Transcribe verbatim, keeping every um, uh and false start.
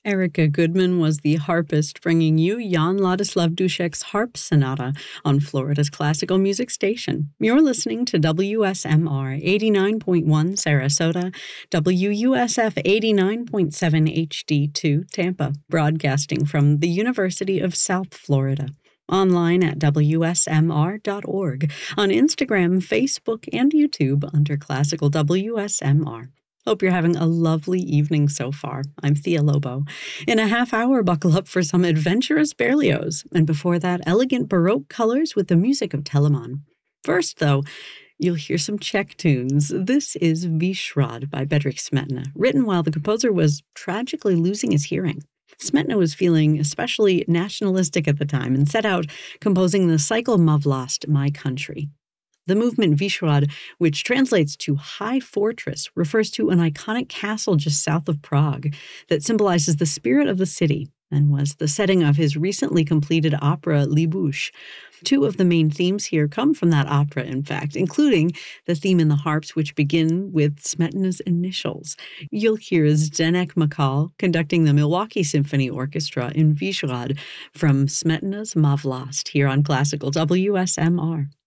Erica Goodman was the harpist bringing you Jan Ladislav Dušek's Harp Sonata on Florida's classical music station. You're listening to W S M R eighty-nine point one Sarasota, W U S F eighty-nine point seven H D two Tampa, broadcasting from the University of South Florida. Online at W S M R dot org, on Instagram, Facebook, and YouTube under Classical W S M R. Hope you're having a lovely evening so far. I'm Thea Lobo. In a half hour, buckle up for some adventurous Berlioz, and before that, elegant Baroque colors with the music of Telemann. First, though, you'll hear some Czech tunes. This is Výšhrad by Bedřich Smetana, written while the composer was tragically losing his hearing. Smetana was feeling especially nationalistic at the time and set out composing the cycle Má vlast, My Country. The movement Výšhrad, which translates to High Fortress, refers to an iconic castle just south of Prague that symbolizes the spirit of the city and was the setting of his recently completed opera Libuš. Two of the main themes here come from that opera, in fact, including the theme in the harps, which begin with Smetana's initials. You'll hear Zdeněk Makal conducting the Milwaukee Symphony Orchestra in Výšhrad from Smetana's Má vlast here on Classical W S M R.